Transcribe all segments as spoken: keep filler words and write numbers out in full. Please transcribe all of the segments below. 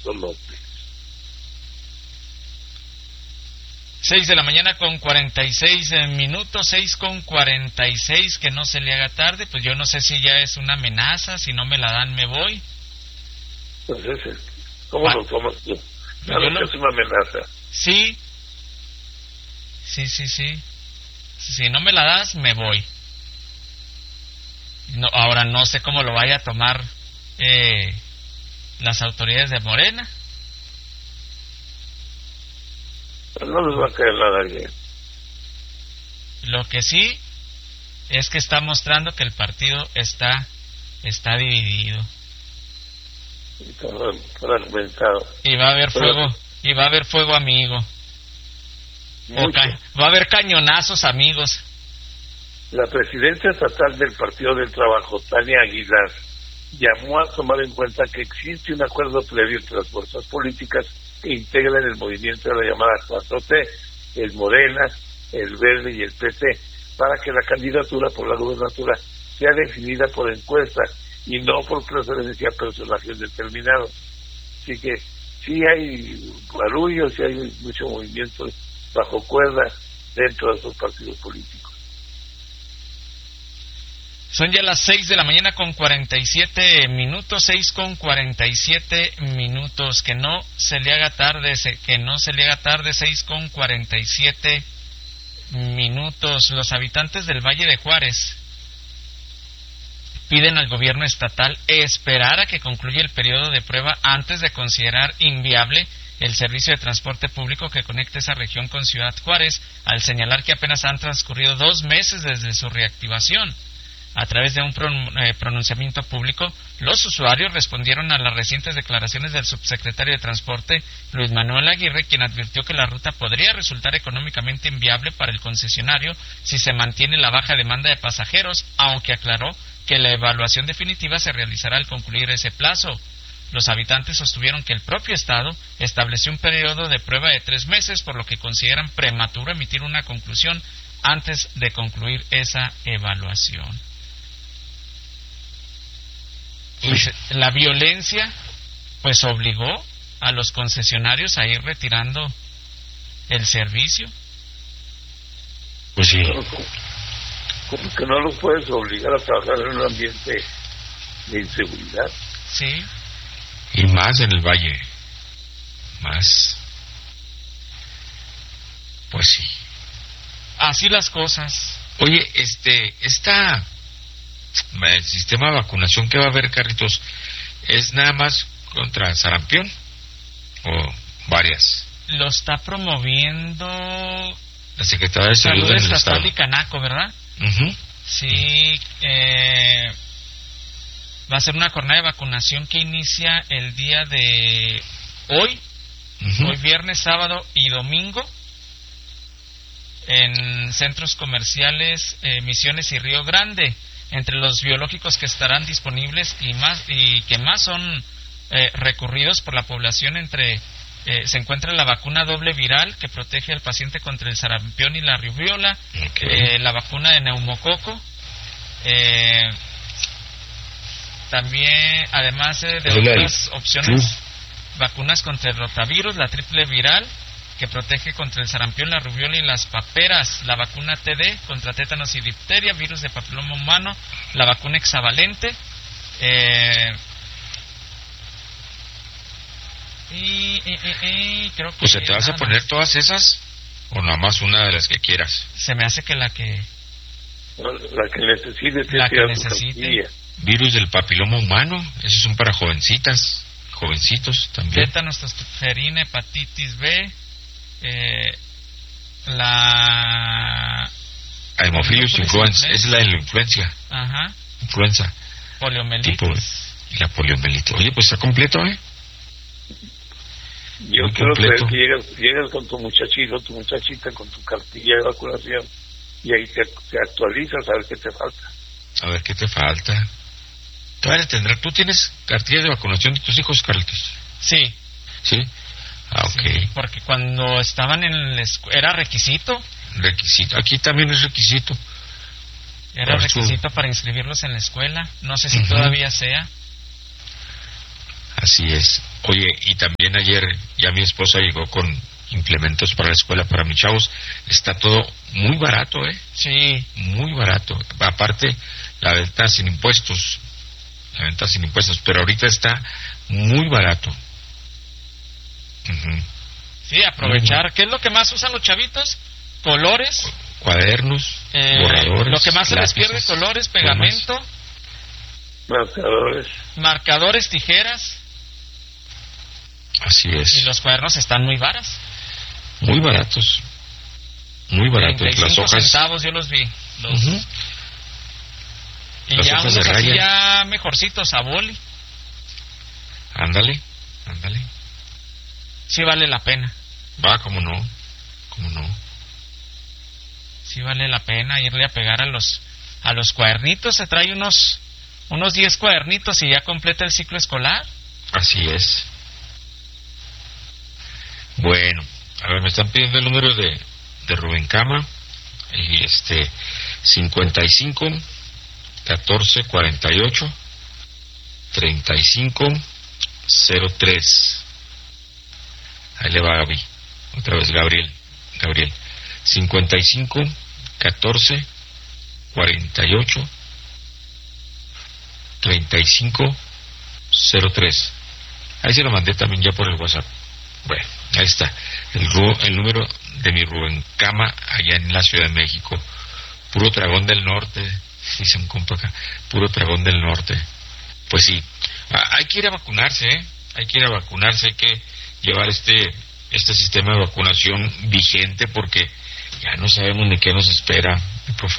Ernesto López. Seis de la mañana con cuarenta y seis minutos, seis con cuarenta y seis, que no se le haga tarde. Pues yo no sé si ya es una amenaza, si no me la dan me voy. Pues ese, ¿cómo ah, lo tomas tú? Claro que lo... es una amenaza. Sí, sí, sí, sí. Si no me la das, me voy. No, ahora no sé cómo lo vaya a tomar eh, las autoridades de Morena. No les va a caer nada bien. Lo que sí es que está mostrando que el partido está está dividido. Está fragmentado. Y va a haber Pero, fuego, y va a haber fuego amigo. O ca- va a haber cañonazos amigos. La presidenta estatal del Partido del Trabajo, Tania Aguilar, llamó a tomar en cuenta que existe un acuerdo previo entre las fuerzas políticas que integran el movimiento de la llamada cuatro T, el Morena, el Verde y el P T, para que la candidatura por la gubernatura sea definida por encuesta y no por preferencia a personajes determinados. Así que sí hay barullo, sí hay mucho movimiento bajo cuerda dentro de esos partidos políticos. Son ya las seis de la mañana con cuarenta y siete minutos, seis con cuarenta y siete minutos, que no se le haga tarde, que no se le haga tarde, seis con cuarenta y siete minutos. Los habitantes del Valle de Juárez piden al gobierno estatal esperar a que concluya el periodo de prueba antes de considerar inviable el servicio de transporte público que conecta esa región con Ciudad Juárez, al señalar que apenas han transcurrido dos meses desde su reactivación. A través de un pronunciamiento público, los usuarios respondieron a las recientes declaraciones del subsecretario de Transporte, Luis Manuel Aguirre, quien advirtió que la ruta podría resultar económicamente inviable para el concesionario si se mantiene la baja demanda de pasajeros, aunque aclaró que la evaluación definitiva se realizará al concluir ese plazo. Los habitantes sostuvieron que el propio Estado estableció un periodo de prueba de tres meses, por lo que consideran prematuro emitir una conclusión antes de concluir esa evaluación. Pues la violencia pues obligó a los concesionarios a ir retirando el servicio. Pues sí. Como que no los puedes obligar a trabajar en un ambiente de inseguridad. Sí. Y más en el valle. Más. Pues sí. Así las cosas. Oye, este, esta... el sistema de vacunación que va a haber, Carlitos, ¿es nada más contra sarampión o varias? Lo está promoviendo la Secretaría de Salud, Salud en el Estatal Estado y Canaco, ¿verdad? Uh-huh. Sí, eh, va a ser una jornada de vacunación que inicia el día de hoy, uh-huh. hoy viernes, sábado y domingo, en centros comerciales eh, Misiones y Río Grande. Entre los biológicos que estarán disponibles y más y que más son eh, recurridos por la población, entre eh, se encuentra la vacuna doble viral que protege al paciente contra el sarampión y la rubiola, okay. eh, la vacuna de neumococo, eh, también además eh, de Hola. otras opciones, sí. vacunas contra el rotavirus, la triple viral que protege contra el sarampión, la rubiola y las paperas, la vacuna T D contra tétanos y difteria, virus de papiloma humano, la vacuna hexavalente, eh, y, y, y, y creo que... Pues ¿te vas a poner todas esas o nada más una de las que quieras? Se me hace que la que... La que necesite. La que necesite. Virus del papiloma humano, esos son para jovencitas, jovencitos también. Tétanos, tosferina, hepatitis B... Eh, la Haemophilus influenza, es la de la influencia. Ajá. Influenza. Poliomielitis. Tipo, y la poliomielitis. Oye, pues está completo, ¿eh? Yo Muy creo completo. que llegas, llegas con tu muchachito, tu muchachita, con tu cartilla de vacunación y ahí te, te actualizas a ver qué te falta. A ver qué te falta. Te van a tener. ¿Tú tienes cartillas de vacunación de tus hijos, Carlitos? Sí. ¿Sí? Ah, ok. Sí, porque cuando estaban en la escuela era requisito. Requisito. Aquí también es requisito. Era Por requisito su... para inscribirlos en la escuela. No sé si uh-huh. todavía sea. Así es. Oye, y también ayer ya mi esposa llegó con implementos para la escuela para mis chavos. Está todo muy barato, ¿eh? Sí. Muy barato. Aparte, la venta sin impuestos. La venta sin impuestos. Pero ahorita está muy barato. Uh-huh. Sí, aprovechar. ¿Qué es lo que más usan los chavitos? Colores. Cuadernos, eh, borradores. Lo que más se les lápices, pierde, colores, pegamento. Marcadores. Marcadores, tijeras. Así es. Y los cuadernos están muy baratos. Muy baratos. Muy baratos. Las hojas. centavos yo los vi. Los... Uh-huh. Y Las ya hojas unos de así raya. ya mejorcitos a boli. Ándale, ándale. Sí vale la pena. Va, cómo no. Cómo no. Sí vale la pena irle a pegar a los a los cuadernitos. Se trae unos unos diez cuadernitos y ya completa el ciclo escolar. Así es. Bueno, a ver, me están pidiendo el número de, de Rubén Cama. Y este, cincuenta y cinco, catorce, cuarenta y ocho, treinta y cinco, cero tres. Ahí le va Gaby. Otra vez, Gabriel. Gabriel. cincuenta y cinco, catorce, cuarenta y ocho, treinta y cinco, cero tres. Ahí se lo mandé también ya por el WhatsApp. Bueno, ahí está. El, el número de mi Rubén Cama allá en la Ciudad de México. Puro Dragón del Norte. Dice un compa acá. Puro Dragón del Norte. Pues sí. Hay que ir a vacunarse, ¿eh? Hay que ir a vacunarse. Hay que llevar este, este sistema de vacunación vigente porque ya no sabemos ni qué nos espera, profe.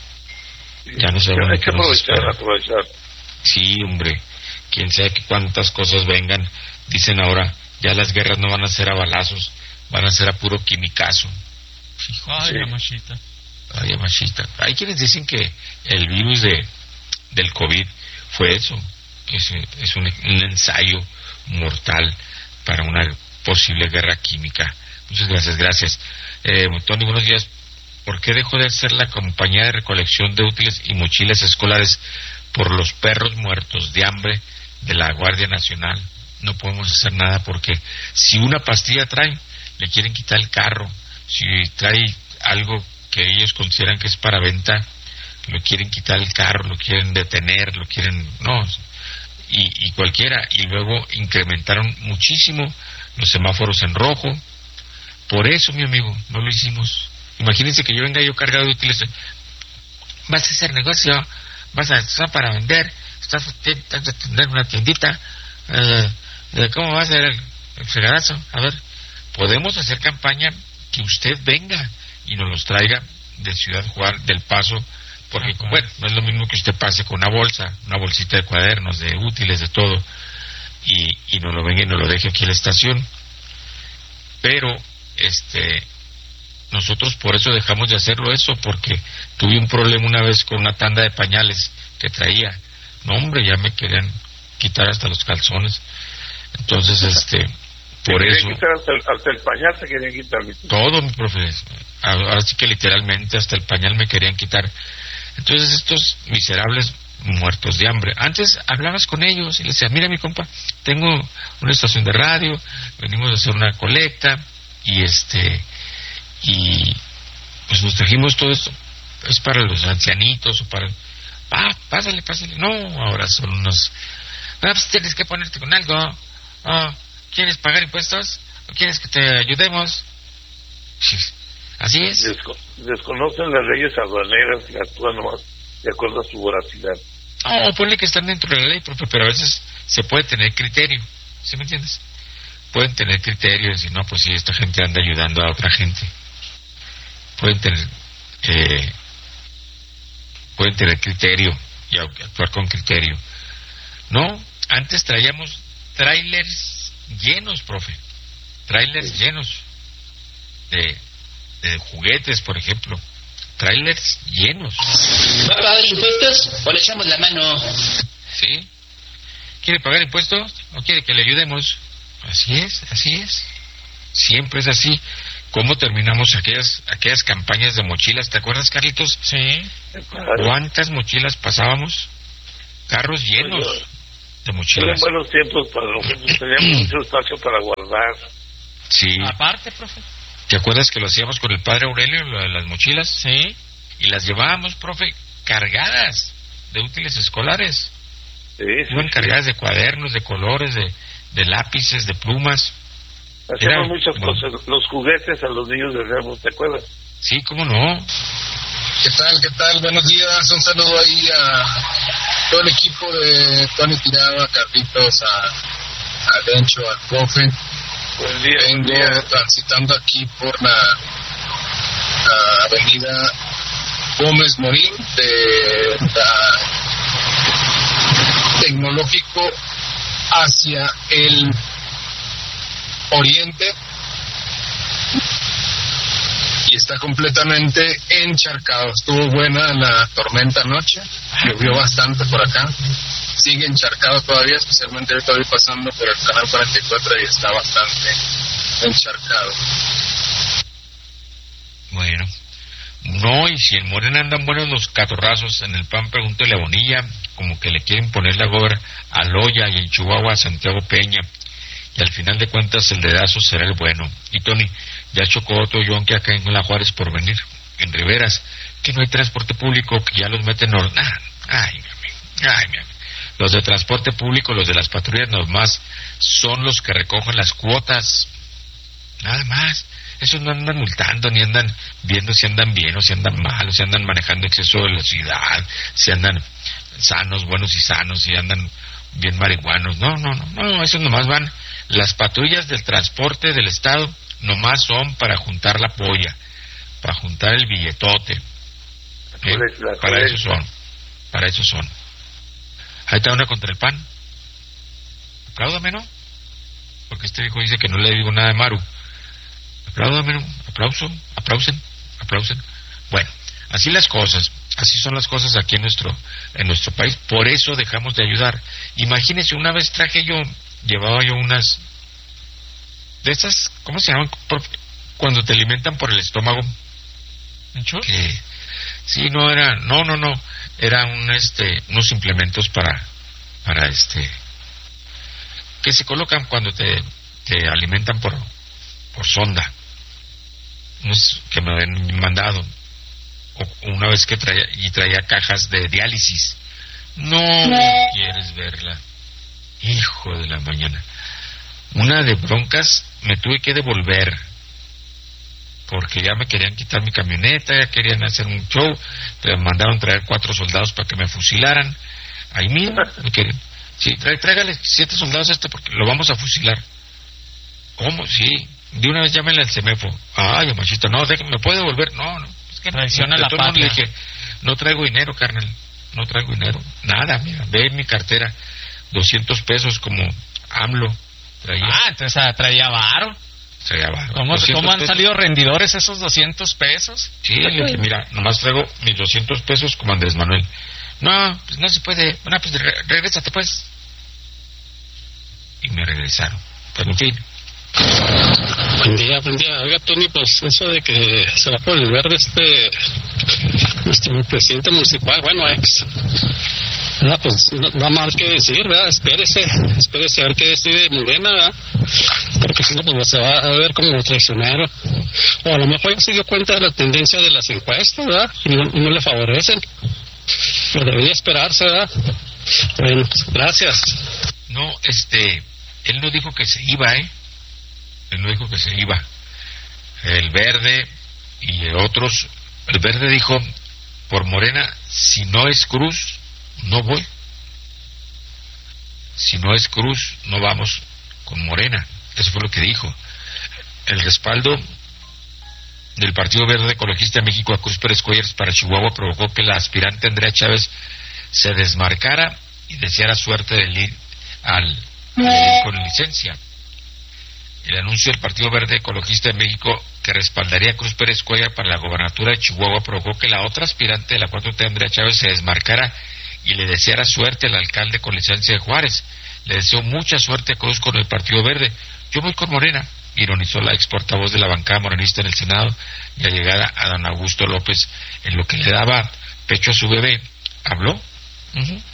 Ya no sabemos ni qué nos espera. Aprovechar. Sí, hombre. Quién sabe que cuántas cosas vengan. Dicen ahora, ya las guerras no van a ser a balazos, van a ser a puro quimicazo. Fijo, ay, sí. Machita. Ay, machita. Hay quienes dicen que el virus de del COVID fue eso. Es, es un, un ensayo mortal para una posible guerra química. Muchas gracias, gracias. Eh, Tony, buenos días. ¿Por qué dejó de ser la compañía de recolección de útiles y mochilas escolares por los perros muertos de hambre de la Guardia Nacional? No podemos hacer nada porque si una pastilla trae, le quieren quitar el carro. Si trae algo que ellos consideran que es para venta, lo quieren quitar el carro, lo quieren detener, lo quieren... No, y, y cualquiera. Y luego incrementaron muchísimo los semáforos en rojo. Por eso, mi amigo, no lo hicimos. Imagínense que yo venga yo cargado de útiles. Vas a hacer negocio, vas a estar para vender, estás a tener una tiendita. Eh, ¿Cómo va a ser el, el fregadazo? A ver, podemos hacer campaña que usted venga y nos los traiga de Ciudad Juárez, del Paso, porque uh-huh. bueno, no es lo mismo que usted pase con una bolsa, una bolsita de cuadernos, de útiles, de todo, y, y nos lo venga y nos lo deje aquí en la estación. Pero, este, nosotros por eso dejamos de hacerlo eso, porque tuve un problema una vez con una tanda de pañales que traía. No, hombre, ya me querían quitar hasta los calzones. Entonces, este, por eso... Quitar hasta, el, hasta el pañal se querían quitar. Todo, mi profe. Ahora sí que literalmente hasta el pañal me querían quitar. Entonces, estos miserables muertos de hambre. Antes hablabas con ellos y les decías, mira mi compa, tengo una estación de radio, venimos a hacer una colecta y este... y pues nos trajimos todo esto. Es para los ancianitos o para... Ah, pásale, pásale. No, ahora son unos... Ah, pues tienes que ponerte con algo. Oh, ¿quieres pagar impuestos? ¿O quieres que te ayudemos? Así es. Desco- desconocen las leyes aduaneras y actúan nomás de acuerdo a su voracidad. No, ponle que están dentro de la ley, profe, pero a veces se puede tener criterio. ¿Sí me entiendes? Pueden tener criterio y decir, no, pues sí, esta gente anda ayudando a otra gente. Pueden tener... Eh, pueden tener criterio y actuar con criterio. No, antes traíamos trailers llenos, profe, trailers sí. llenos de, de juguetes, por ejemplo, trailers llenos. ¿Va a pagar impuestos o le echamos la mano? ¿Sí? ¿Quiere pagar impuestos o quiere que le ayudemos? Así es, así es. Siempre es así. ¿Cómo terminamos aquellas aquellas campañas de mochilas? ¿Te acuerdas, Carlitos? Sí. ¿Cuántas mochilas pasábamos? Carros llenos. de mochilas. Eran buenos tiempos para nosotros, teníamos mucho espacio para guardar. Sí. Aparte, profe. ¿Te acuerdas que lo hacíamos con el padre Aurelio, lo de las mochilas? Sí. Y las llevábamos, profe, cargadas de útiles escolares. Sí, sí, Iban sí. cargadas de cuadernos, de colores, de, de lápices, de plumas. Hacíamos Era- muchas no. cosas. Los juguetes a los niños de Ramos, ¿te acuerdas? Sí, ¿cómo no? ¿Qué tal? ¿Qué tal? Buenos días. Un saludo ahí a todo el equipo de Tony Tirado, a Carlitos, a, a Dencho, al profe. Buen día, buen Vengo día. transitando aquí por la, la avenida Gómez Morín de la Tecnológico hacia el oriente y está completamente encharcado. Estuvo buena la tormenta anoche, llovió bastante por acá, sigue encharcado todavía, especialmente ahorita voy pasando por el canal cuarenta y cuatro y está bastante encharcado. Bueno. No, y si en Morena andan buenos los catorrazos, en el P A N pregúntele a Bonilla, como que le quieren poner la gobra a Loya y en Chihuahua a Santiago Peña. Y al final de cuentas el dedazo será el bueno. Y Tony, ya chocó otro yonque acá en La Juárez por venir, en Riveras, que no hay transporte público, que ya los meten en orden. Ah, ay, mi amigo, ay, mi amigo. Los de transporte público, los de las patrullas nomás, son los que recogen las cuotas. Nada más. Esos no andan multando, ni andan viendo si andan bien o si andan mal, o si andan manejando exceso de velocidad, si andan sanos, buenos y sanos, si andan bien marihuanos. No, no, no, no, esos nomás van. Las patrullas del transporte del Estado nomás son para juntar la polla, para juntar el billetote. ¿Eh? La Para colecta. eso son, para eso son. Ahí está una contra el P A N. Apláudame, ¿no? Porque este hijo dice que no le digo nada de Maru. Apláudame, ¿no? Aplauso, aplausen, aplausen. Bueno, así las cosas, así son las cosas aquí en nuestro, en nuestro país. Por eso dejamos de ayudar. Imagínense, una vez traje yo, llevaba yo unas de esas, ¿cómo se llaman? Por- cuando te alimentan por el estómago. ¿Enchur? Que sí, no era, no, no, no, eran un, este, unos implementos para, para este, que se colocan cuando te, te alimentan por, por sonda. Unos que me habían mandado, o una vez que traía, y traía cajas de diálisis. No quieres verla, hijo de la mañana. Una de broncas me tuve que devolver porque ya me querían quitar mi camioneta, ya querían hacer un show, me mandaron traer cuatro soldados para que me fusilaran. Ahí mismo, me querían, sí, trá, tráigale siete soldados a este porque lo vamos a fusilar. ¿Cómo? Sí, de una vez llámenle al CEMEFO. Ay, machista, no, déjame, ¿me puede devolver? No, no, es que Traiciona de la todo modo patria. le dije, no traigo dinero, carnal, no traigo dinero, nada, mira, ve en mi cartera, doscientos pesos como AMLO traía, Ah, entonces ah, traía varo. traía varo. ¿Cómo, doscientos ¿Cómo han pesos. salido rendidores esos doscientos pesos? Sí, le dije, mira, nomás traigo mis doscientos pesos como Andrés Manuel. No, pues no se puede. Bueno, pues re- regrésate pues. Y me regresaron. Pero en fin. Buen día, buen día. Oiga, Tony, pues eso de que se va por el verde este nuestro presidente municipal, bueno, ex, ¿verdad? Pues no, no más que decir, ¿verdad? Espérese, espérese a ver qué decide Morena, ¿verdad? Porque si no, pues se va a ver como traicionero. O a lo mejor ya se dio cuenta de la tendencia de las encuestas, ¿verdad? Y no, y no le favorecen. Pero debería esperarse, ¿verdad? Bueno, pues, gracias. No, este. Él no dijo que se iba, ¿eh? Él no dijo que se iba. El Verde y otros. El Verde dijo, por Morena, si no es Cruz, no voy. Si no es Cruz, no vamos con Morena. Eso fue lo que dijo. El respaldo del Partido Verde Ecologista de México a Cruz Pérez Cuéllar para Chihuahua provocó que la aspirante Andrea Chávez se desmarcara y deseara suerte del ir al, al ir con licencia. El anuncio del Partido Verde Ecologista de México que respaldaría a Cruz Pérez Cuéllar para la gobernatura de Chihuahua provocó que la otra aspirante de la cuatro T, Andrea Chávez, se desmarcara y le deseara suerte al alcalde con licencia de Juárez. Le deseo mucha suerte a Cruz con el Partido Verde. Yo voy con Morena, ironizó la ex portavoz de la bancada morenista en el Senado, y allegada a don Augusto López, en lo que le daba pecho a su bebé, habló. Uh-huh.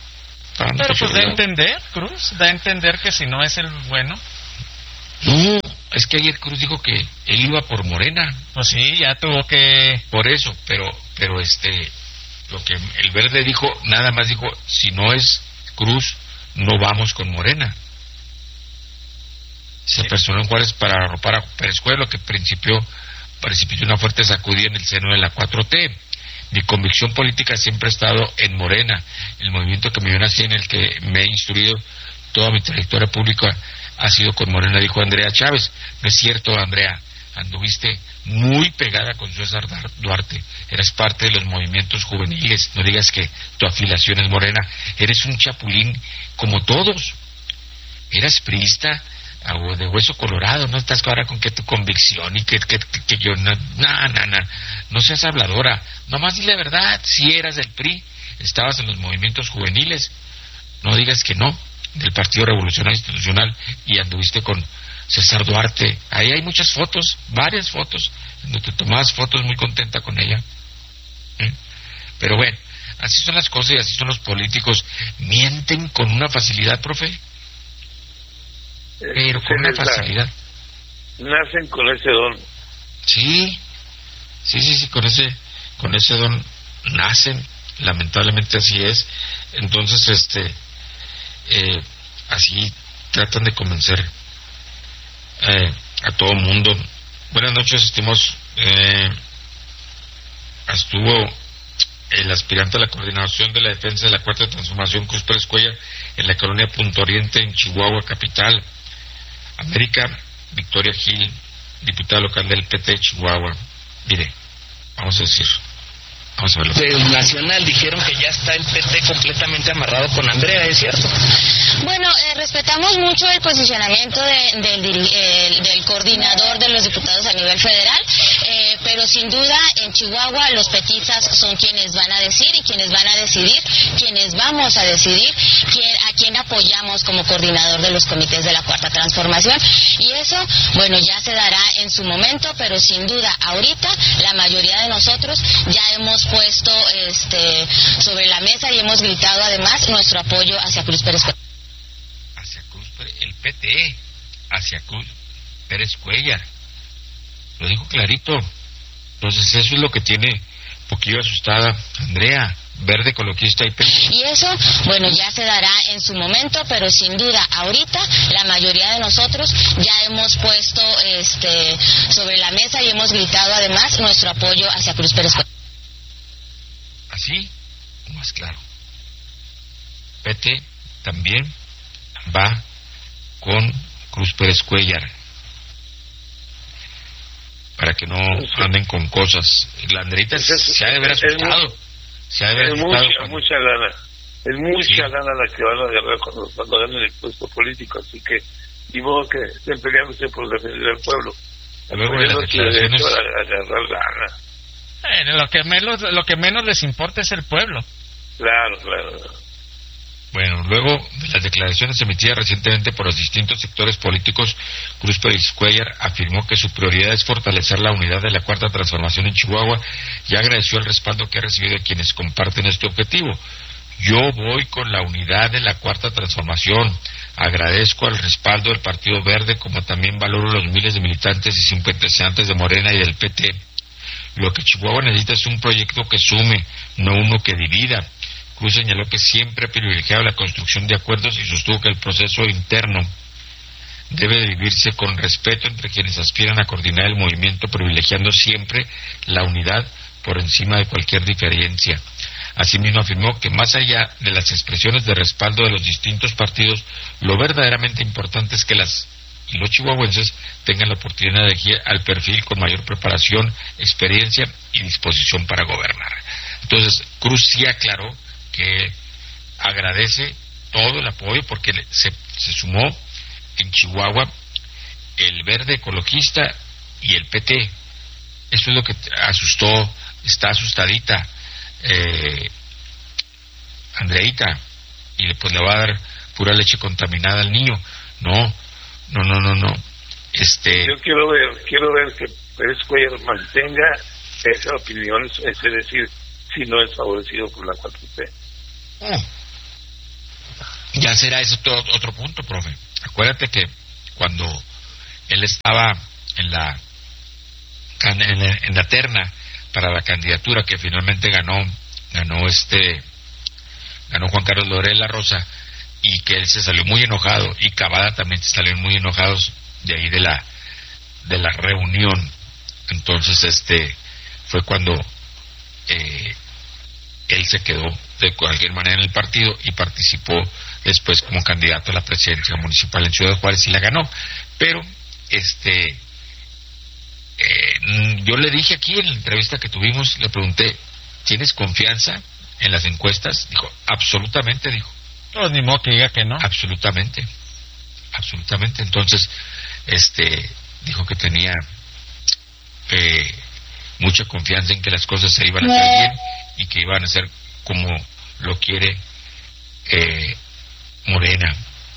Pero pues da a entender, Cruz, da a entender que si no es el bueno. No, es que ayer Cruz dijo que él iba por Morena. Pues sí, ya tuvo que... Por eso, pero pero este, lo que el Verde dijo, nada más dijo, si no es Cruz, no vamos con Morena. Se sí. personó en Juárez para arropar a Pérez Cuellar, lo que principió, precipitó una fuerte sacudida en el seno de la cuatro T. Mi convicción política siempre ha estado en Morena, el movimiento que me dio así, en el que me he instruido toda mi trayectoria pública ha sido con Morena, dijo Andrea Chávez. No es cierto, Andrea, anduviste muy pegada con César Duarte, eres parte de los movimientos juveniles, no digas que tu afiliación es Morena, eres un chapulín como todos, eras priista de hueso colorado, no estás ahora con que tu convicción y que, que, que, que yo, no, no, no, no, no seas habladora, nomás di la verdad, si eras del P R I, estabas en los movimientos juveniles, no digas que no, del Partido Revolucionario Institucional, y anduviste con César Duarte. Ahí hay muchas fotos, varias fotos, donde te tomabas fotos muy contenta con ella. ¿Eh? Pero bueno, así son las cosas y así son los políticos. Mienten con una facilidad, profe. Pero con una facilidad. Nacen con ese don. Sí, sí, sí, sí, con ese, con ese don nacen. Lamentablemente así es. Entonces, este... Eh, así tratan de convencer eh, a todo el mundo. Buenas noches, estimados. Eh, estuvo el aspirante a la coordinación de la defensa de la Cuarta Transformación, Cruz Pérez Cuellar, en la colonia Punto Oriente, en Chihuahua capital. América Victoria Gil, diputada local del P T de Chihuahua. Mire, vamos a decir, vamos a verlo. Del Nacional dijeron que ya está el P T completamente amarrado con Andrea, ¿es cierto? Bueno, eh, respetamos mucho el posicionamiento de, del, eh, del coordinador de los diputados a nivel federal, eh, pero sin duda en Chihuahua los petistas son quienes van a decir y quienes van a decidir, quienes vamos a decidir quién, a quién apoyamos como coordinador de los comités de la Cuarta Transformación, y eso, bueno, ya se dará en su momento, pero sin duda ahorita la mayoría de nosotros ya hemos puesto este sobre la mesa y hemos gritado además nuestro apoyo hacia Cruz Pérez Cuellar. Hacia Cruz Pérez, el P T, hacia Cruz Pérez Cuellar. Lo dijo clarito. Entonces eso es lo que tiene poquillo asustada Andrea, verde coloquista y P T. Y eso, bueno, ya se dará en su momento, pero sin duda ahorita la mayoría de nosotros ya hemos puesto este sobre la mesa y hemos gritado además nuestro apoyo hacia Cruz Pérez Cuellar. Así, más claro. P T también va con Cruz Pérez Cuellar, para que no anden con cosas. La Andreita es, se ha de haber asustado. Se ha de haber es asustado mucha, cuando... mucha lana. Es mucha sí. lana la que van a agarrar cuando, cuando ganen el puesto político. Así que, ni modo que estén peleándose por defender al pueblo. Luego de las declaraciones... a agarrar lana. Eh, lo que menos lo que menos les importa es el pueblo. Claro, claro. Bueno, luego de las declaraciones emitidas recientemente por los distintos sectores políticos, Cruz Pérez Cuellar afirmó que su prioridad es fortalecer la unidad de la Cuarta Transformación en Chihuahua y agradeció el respaldo que ha recibido de quienes comparten este objetivo. Yo voy con la unidad de la Cuarta Transformación. Agradezco el respaldo del Partido Verde, como también valoro los miles de militantes y simpatizantes de Morena y del P T. Lo que Chihuahua necesita es un proyecto que sume, no uno que divida. Cruz señaló que siempre ha privilegiado la construcción de acuerdos y sostuvo que el proceso interno debe de vivirse con respeto entre quienes aspiran a coordinar el movimiento, privilegiando siempre la unidad por encima de cualquier diferencia. Asimismo afirmó que más allá de las expresiones de respaldo de los distintos partidos, lo verdaderamente importante es que las y los chihuahuenses tengan la oportunidad de elegir al perfil con mayor preparación, experiencia y disposición para gobernar. Entonces, Cruz sí aclaró que agradece todo el apoyo porque se, se sumó en Chihuahua el Verde Ecologista y el P T. Eso es lo que asustó, está asustadita eh, Andreita, y después le va a dar pura leche contaminada al niño. No, no, no, no, no. Este... Yo quiero ver, quiero ver que Pérez Cuellar mantenga esa opinión, es decir, si no es favorecido por la cuatro T. Oh. ya será eso todo otro punto, profe. Acuérdate que cuando él estaba en la en la, en la terna para la candidatura que finalmente ganó ganó este ganó Juan Carlos Lorel La Rosa, y que él se salió muy enojado, y Cavada también se salieron muy enojados de ahí de la de la reunión. Entonces este fue cuando eh, él se quedó de cualquier manera en el partido y participó después como candidato a la presidencia municipal en Ciudad Juárez y la ganó. Pero este eh, yo le dije aquí en la entrevista que tuvimos, le pregunté, ¿tienes confianza en las encuestas? Dijo, absolutamente, dijo. Pues ni modo que diga que no. Absolutamente, absolutamente. Entonces, este, dijo que tenía eh, mucha confianza en que las cosas se iban a hacer bien y que iban a ser como lo quiere eh, Morena.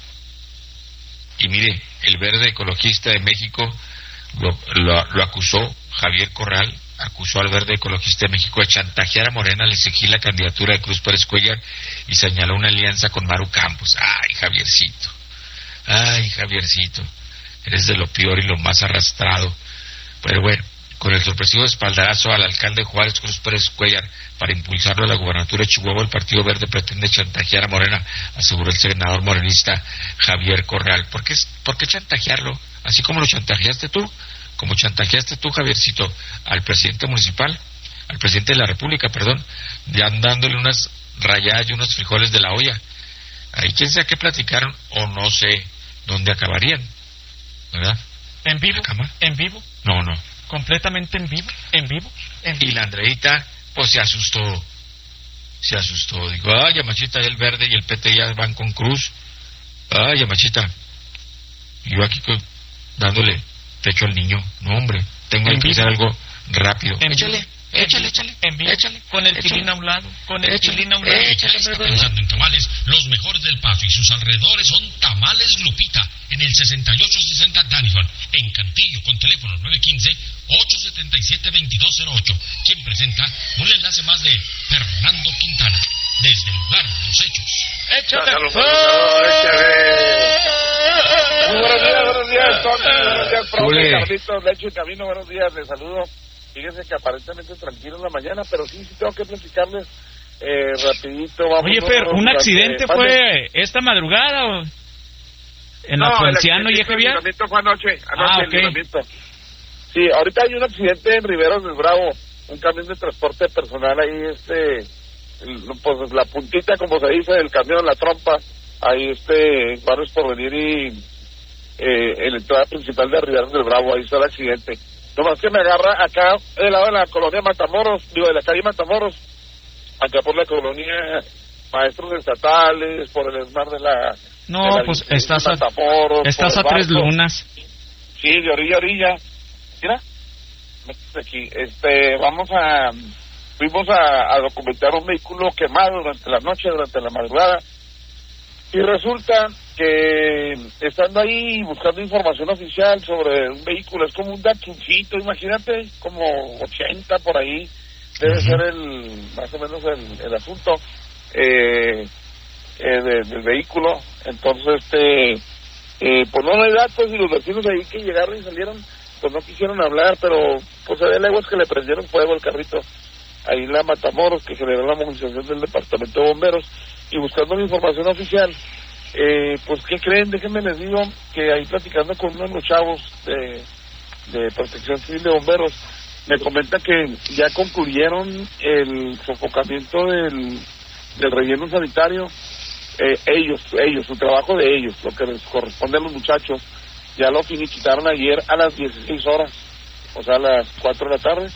Y mire, el Verde Ecologista de México lo, lo, lo acusó, Javier Corral acusó al Verde Ecologista de México de chantajear a Morena al exigir la candidatura de Cruz Pérez Cuellar y señaló una alianza con Maru Campos. Ay, Javiercito, ay, Javiercito, eres de lo peor y lo más arrastrado. Pero bueno, con el sorpresivo espaldarazo al alcalde Juárez Cruz Pérez Cuellar para impulsarlo a la gubernatura de Chihuahua, el Partido Verde pretende chantajear a Morena, aseguró el senador morenista Javier Corral. ¿Por qué, por qué chantajearlo? Así como lo chantajeaste tú, como chantajeaste tú, Javiercito, al presidente municipal, al presidente de la República, perdón, ya dándole unas rayadas y unos frijoles de la olla. Ahí quién sabe qué platicaron o no sé dónde acabarían, ¿verdad? ¿En vivo? ¿En vivo? No, no. ¿Completamente en vivo? ¿En vivo? ¿En vivo? Y la Andreita, pues se asustó, se asustó. Dijo, ay, Yamachita, el Verde y el P T ya van con Cruz. Ay, Yamachita. Y yo aquí dándole techo al niño. No, hombre, tengo que hacer algo rápido. Échale, échale, échale, en vivo, échale. Con el échale. tilín a un lado, con el Échale, tilín a un lado. échale, Está pensando en tamales, los mejores del Paso y sus alrededores son Tamales Lupita, en el sesenta y ocho sesenta Daniel, en Cantillo, con teléfono nueve uno cinco, ocho siete siete, dos dos cero ocho, quien presenta un enlace más de Fernando Quintana, desde el lugar de los hechos. ¡Échale! Muy buenos días, buenos días, Tony, buenos días, profe, Carlitos, Lecho y Camino, buenos días, les saludo. Fíjense que aparentemente tranquilo en la mañana, pero sí, sí tengo que platicarles eh, rapidito. Vamos. Oye, Fer, ¿un accidente fue esta madrugada o en no, Aponciano y Eje Vial? El libramiento fue anoche, anoche ah, el okay. libramiento. Sí, ahorita hay un accidente en Riveros del Bravo, un camión de transporte personal ahí, este, el, pues la puntita, como se dice, del camión, la trompa, ahí este, en Barrios Porvenir y eh, en la entrada principal de Riveros del Bravo, ahí está el accidente. Nomás que me agarra acá, del lado de la colonia Matamoros, digo, de la calle Matamoros, acá por la colonia Maestros Estatales, por el esmar de la... No, de la pues estás a, Matamoros, estás a tres lunas. Sí, de orilla a orilla. Mira, métete aquí. Este, vamos a... Fuimos a, a documentar un vehículo quemado durante la noche, durante la madrugada, y resulta que estando ahí buscando información oficial sobre un vehículo, es como un Datsuncito, imagínate, como ochenta por ahí, debe uh-huh. ser el más o menos el, el asunto eh, eh, de, del vehículo. Entonces, este eh, pues no hay datos, y los vecinos ahí que llegaron y salieron, pues no quisieron hablar, pero pues se ve leguas que le prendieron fuego al carrito ahí en la Matamoros, que generó la movilización del departamento de bomberos, y buscando la información oficial. Eh, pues, ¿qué creen? Déjenme les digo que ahí platicando con uno de los chavos de, de Protección Civil de Bomberos, me comenta que ya concluyeron el sofocamiento del, del relleno sanitario. Eh, ellos, ellos, su trabajo de ellos, lo que les corresponde a los muchachos, ya lo finiquitaron ayer a las dieciséis horas, o sea, a las cuatro de la tarde,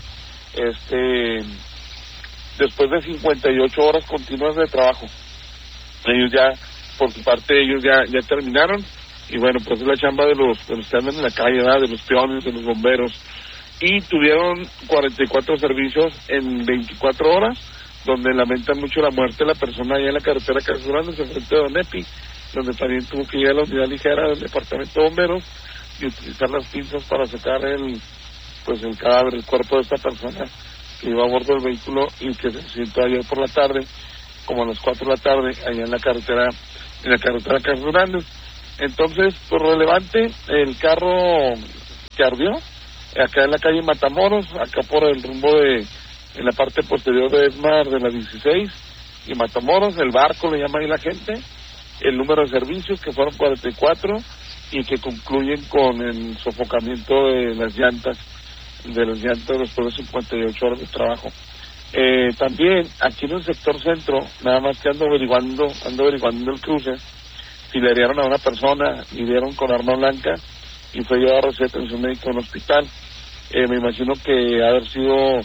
este, después de cincuenta y ocho horas continuas de trabajo. Ellos ya, por su parte, ellos ya ya terminaron, y bueno, pues es la chamba de los, de los que andan en la calle, ¿verdad? De los peones, de los bomberos, y tuvieron cuarenta y cuatro servicios en veinticuatro horas, donde lamentan mucho la muerte de la persona allá en la carretera Casas Grandes, enfrente de Don Epi, donde también tuvo que ir a la unidad ligera del departamento de bomberos y utilizar las pinzas para sacar el, pues el cadáver, el cuerpo de esta persona que iba a bordo del vehículo y que se accidentó ayer por la tarde, como a las cuatro de la tarde, allá en la carretera en la carretera Carlos Hernández. Entonces, por relevante, el carro que ardió, acá en la calle Matamoros, acá por el rumbo de, en la parte posterior de Esmar de la dieciséis y Matamoros, el barco le llama ahí la gente, el número de servicios que fueron cuarenta y cuatro y que concluyen con el sofocamiento de las llantas, de las llantas después de cincuenta y ocho horas de trabajo. Eh, también aquí en el sector centro, nada más que ando averiguando, ando averiguando el cruce, filerearon a una persona y dieron con arma blanca y fue llevado a recibir atención médica a un hospital. Eh, me imagino que haber sido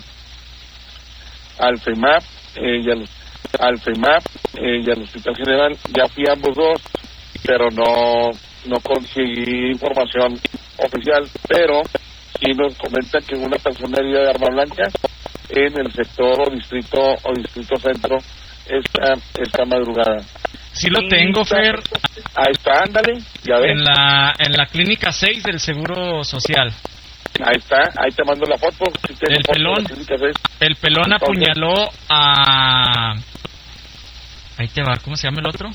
al FEMAP eh, y al, al FEMAP eh, y al Hospital General. Ya fui a ambos dos, pero no no conseguí información oficial, pero sí nos comentan que una persona herida de arma blanca en el sector o distrito o distrito centro esta esta madrugada. Sí lo tengo, Fer. Ahí está, ándale, ya ves. En la en la clínica seis del Seguro Social. Ahí está, ahí te mando la foto. Si el foto pelón, el pelón Entonces, apuñaló a... Ahí te va, ¿cómo se llama el otro?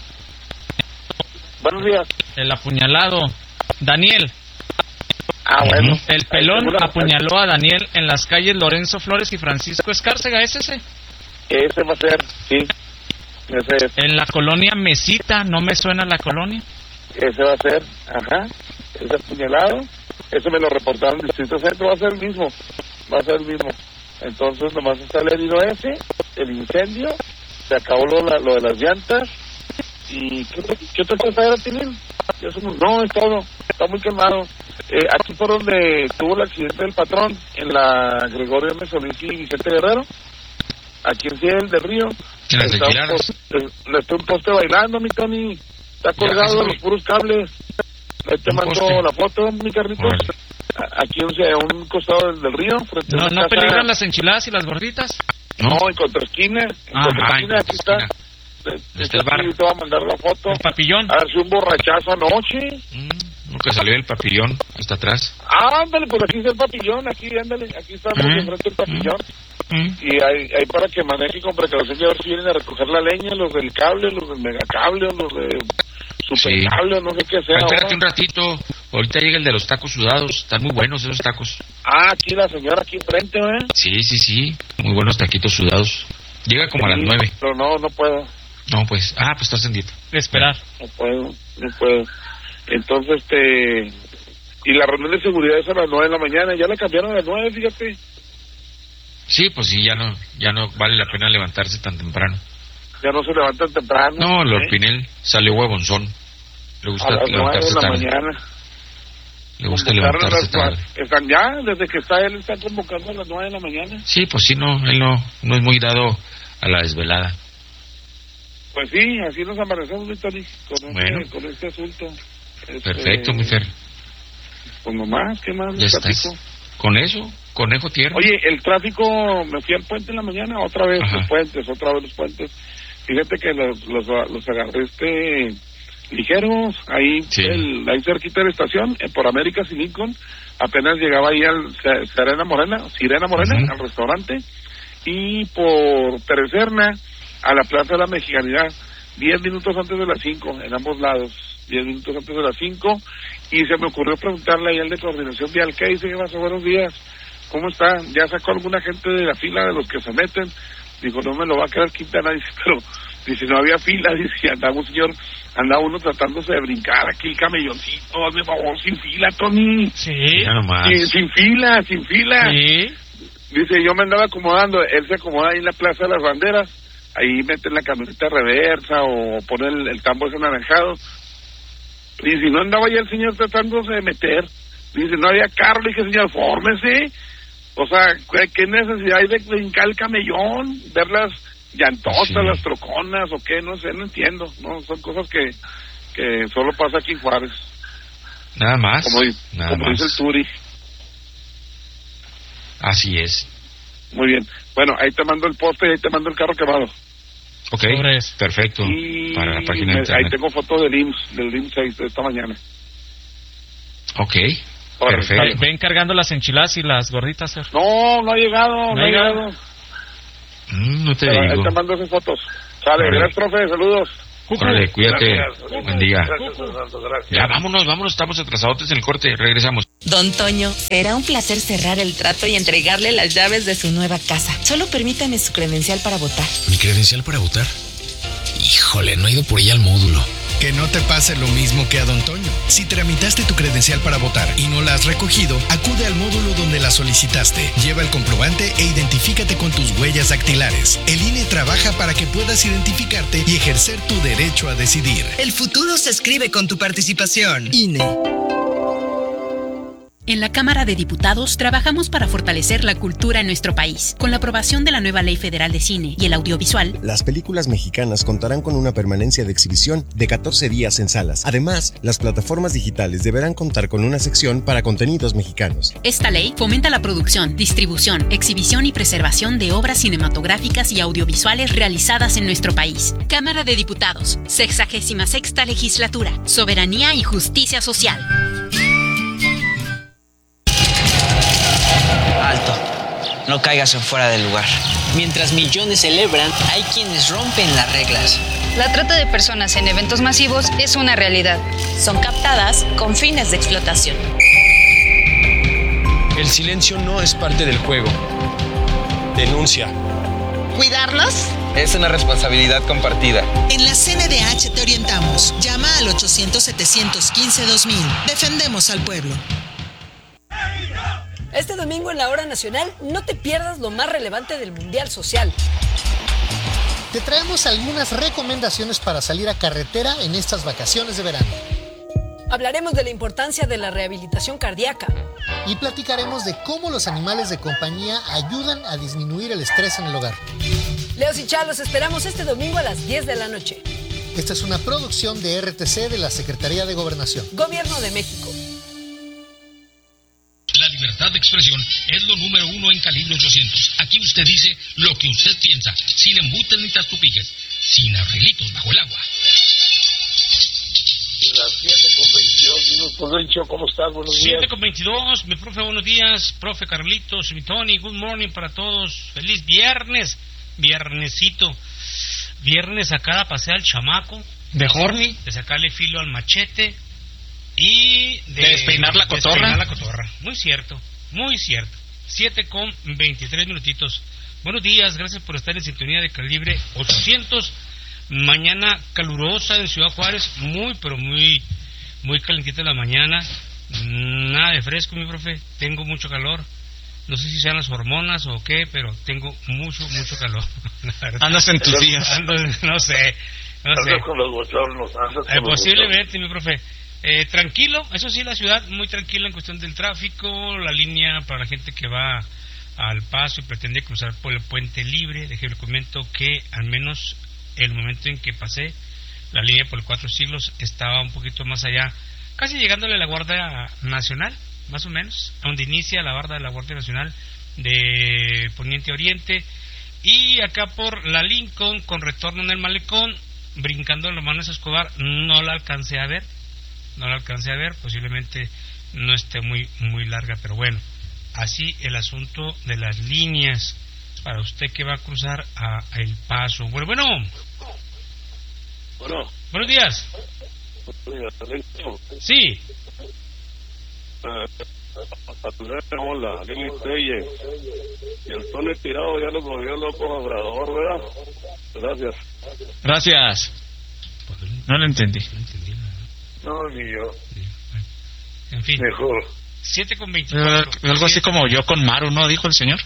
Buenos días. El apuñalado, Daniel. Ah, bueno. El pelón apuñaló a Daniel en las calles Lorenzo Flores y Francisco Escárcega, ¿es ese? Ese va a ser, sí. Ese es. En la colonia Mesita, ¿no me suena la colonia? Ese va a ser, ajá. Ese apuñalado. Eso me lo reportaron en el Distrito Centro, va a ser el mismo, va a ser el mismo. Entonces nomás está el herido ese, el incendio, se acabó lo, la, lo de las llantas, y ¿qué, qué otra cosa era, Tilín? No, es todo, está muy calmado. Eh, aquí por donde tuvo el accidente del patrón, en la Gregorio M. Solís y Vicente Guerrero, aquí en Ciel del Río, en las está, le está un poste bailando, mi Tony, está colgado de los puros cables. Ahí te mando la foto, mi Carlitos. Vale. Aquí o sea, a un costado del, del río. Frente ¿No, a ¿no casa... peligran las enchiladas y las gorditas? No, en contraesquina. En ah, contraesquina, ah, aquí está. Este el bar. Te voy a mandar la foto. El papillón. A ver si un borrachazo anoche. Mm, lo que salió del papillón, hasta atrás. Ah, ándale, pues aquí está el papillón, aquí, ándale. Aquí estamos mm. enfrente del papillón. Mm. Y hay, hay para que maneje con precaución y a ver si vienen a recoger la leña, los del cable, los del megacable, los de... Sí. Cable, no sé qué sea. Espérate un ratito, ahorita llega el de los tacos sudados, están muy buenos esos tacos. Ah, aquí la señora, aquí enfrente, ¿eh? Sí, sí, sí, muy buenos taquitos sudados. Llega como sí, a las nueve. Pero no, no puedo. No, pues, ah, pues estás en dieta. Esperar. No puedo, no puedo. Entonces, este... Y la reunión de seguridad es a las nueve de la mañana, ya la cambiaron a las nueve, fíjate. Sí, pues sí, ya no, ya no vale la pena levantarse tan temprano. Ya no se levantan temprano. No, Lord ¿eh? Pinel salió huevonzón. Le gusta a las levantarse nueve de la tarde. Mañana. Le gusta levantarse las, tarde. Están ya, desde que está él, está convocando a las nueve de la mañana. Sí, pues sí, no, él no, no es muy dado a la desvelada. Pues sí, así nos amanecemos, Víctor, con, bueno. este, con este asunto. Perfecto, este, mi Fer. Pues nomás, ¿qué más? Ya estás. Con eso, conejo tierno. Oye, el tráfico, me fui al puente en la mañana, otra vez Ajá. los puentes, otra vez los puentes. Fíjate que los, los, los agarré este ligeros, ahí sí. el, ahí cerquita de la estación, eh, por Américas y Lincoln, apenas llegaba ahí al Sirena Morena, Sirena Morena, uh-huh. al restaurante, y por Tereserna, a la Plaza de la Mexicanidad, diez minutos antes de las cinco, en ambos lados, diez minutos antes de las cinco, y se me ocurrió preguntarle ahí al de coordinación vial, ¿qué dice? ¿Qué pasó? Buenos días, ¿cómo está? ¿Ya sacó alguna gente de la fila de los que se meten? Dijo, no me lo va a quedar Quintana, dice, pero, dice, no había fila, dice, andaba un señor, andaba uno tratándose de brincar aquí el camelloncito, hazme favor, sin fila, Tony. Sí. Ya nomás. Sí, sin fila, sin fila. Sí. Dice, yo me andaba acomodando, él se acomoda ahí en la Plaza de las Banderas, ahí meten la camioneta reversa o pone el, el tambo ese anaranjado. Y si no andaba ya el señor tratándose de meter, dice, no había carro, le dije, señor, fórmese. O sea, ¿qué necesidad hay de brincar el camellón? Ver las llantosas, sí. las troconas, o qué, no sé, no entiendo. No, son cosas que, que solo pasa aquí en Juárez. Nada más. Como, nada como más. dice el Turi. Así es. Muy bien. Bueno, ahí te mando el poste y ahí te mando el carro quemado. Ok, Sobres. Perfecto. Y para la página me, de internet. Ahí tengo fotos del I M S S, del I M S S seis de esta mañana. Ok. Ahora, perfecto. Ven, ven cargando las enchiladas y las gorditas, Sir. No, no ha llegado, no, no ha llegado. Mm, no te Pero digo. ahí te mando esas fotos. Sale, gracias, profe, saludos. Órale, cuídate. Gracias. Buen día. Gracias, Fernando, gracias. Ya, vámonos, vámonos, estamos atrasados en el corte, regresamos. Don Toño, será un placer cerrar el trato y entregarle las llaves de su nueva casa. Solo permítame su credencial para votar. ¿Mi credencial para votar? Híjole, no he ido por ella al módulo. Que no te pase lo mismo que a Don Toño. Si tramitaste tu credencial para votar y no la has recogido, acude al módulo donde la solicitaste. Lleva el comprobante e identifícate con tus huellas dactilares. El I N E trabaja para que puedas identificarte y ejercer tu derecho a decidir. El futuro se escribe con tu participación. I N E. En la Cámara de Diputados trabajamos para fortalecer la cultura en nuestro país. Con la aprobación de la nueva Ley Federal de Cine y el Audiovisual, las películas mexicanas contarán con una permanencia de exhibición de catorce días en salas. Además, las plataformas digitales deberán contar con una sección para contenidos mexicanos. Esta ley fomenta la producción, distribución, exhibición y preservación de obras cinematográficas y audiovisuales realizadas en nuestro país. Cámara de Diputados, sexagésima sexta legislatura, soberanía y justicia social. Alto, no caigas en fuera del lugar. Mientras millones celebran, hay quienes rompen las reglas. La trata de personas en eventos masivos es una realidad. Son captadas con fines de explotación. El silencio no es parte del juego. Denuncia. ¿Cuidarnos? Es una responsabilidad compartida. En la C N D H te orientamos. Llama al ochocientos, setecientos quince, dos mil. Defendemos al pueblo. Este domingo en la Hora Nacional no te pierdas lo más relevante del Mundial Social. Te traemos algunas recomendaciones para salir a carretera en estas vacaciones de verano. Hablaremos de la importancia de la rehabilitación cardíaca. Y platicaremos de cómo los animales de compañía ayudan a disminuir el estrés en el hogar. Leos y Chá, los esperamos este domingo a las diez de la noche. Esta es una producción de R T C de la Secretaría de Gobernación. Gobierno de México. La libertad de expresión es lo número uno en Calibre ochocientos. Aquí usted dice lo que usted piensa, sin embutes ni tastupiques, sin arreglitos bajo el agua. Las siete con veintidós minutos, Rencho, ¿cómo estás? Buenos días. siete con veintidós, mi profe, buenos días. Profe Carlitos, mi Tony, good morning para todos. Feliz viernes, viernesito. Viernes acá a pasear al chamaco. ¿De horny? De sacarle filo al machete. Y de, de despeinar la cotorra. Despeinar la cotorra. Muy cierto, muy cierto. siete con veintitrés minutitos. Buenos días, gracias por estar en sintonía de Calibre ochocientos. Mañana calurosa en Ciudad Juárez, muy, pero muy, muy calentita la mañana. Nada de fresco, mi profe. Tengo mucho calor. No sé si sean las hormonas o qué, pero tengo mucho, mucho calor. Andas en tus días. Ando, no sé, no andas sé. con los bochornos, andas con eh, los posiblemente, mi profe. Eh, tranquilo, eso sí, la ciudad muy tranquila en cuestión del tráfico, la línea para la gente que va al Paso y pretende cruzar por el Puente Libre. Déjeme le comento que al menos el momento en que pasé la línea por el Cuatro Siglos estaba un poquito más allá, casi llegándole a la Guardia Nacional, más o menos, a donde inicia la barda de la Guardia Nacional de Poniente a Oriente, y acá por la Lincoln con retorno en el Malecón, brincando en los Manos Escobar, no la alcancé a ver. No la alcancé a ver, posiblemente no esté muy muy larga, pero bueno, así el asunto de las líneas para usted que va a cruzar a, a El Paso. Bueno, bueno. Bueno. Buenos días. Sí. Hola, Lili Telle. Y el Tony tirado ya lo cogió loco Obrador, ¿verdad? Gracias. Gracias. No lo entendí. No, ni yo. En fin. Mejor. siete con veinticuatro. Eh, algo así como yo con Maru, ¿no? Dijo el señor.